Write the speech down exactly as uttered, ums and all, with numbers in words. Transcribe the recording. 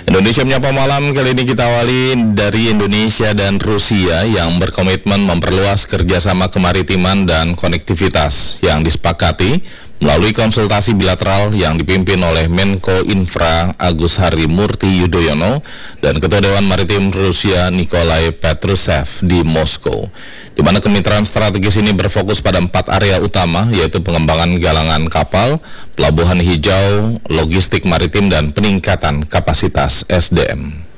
Indonesia Menyapa Malam kali ini kita awali dari Indonesia dan Rusia yang berkomitmen memperluas kerjasama kemaritiman dan konektivitas yang disepakati melalui konsultasi bilateral yang dipimpin oleh Menko Infra Agus Harimurti Yudhoyono dan Ketua Dewan Maritim Rusia Nikolai Patrushev di Moskow, di mana kemitraan strategis ini berfokus pada empat area utama, yaitu pengembangan galangan kapal, pelabuhan hijau, logistik maritim, dan peningkatan kapasitas S D M.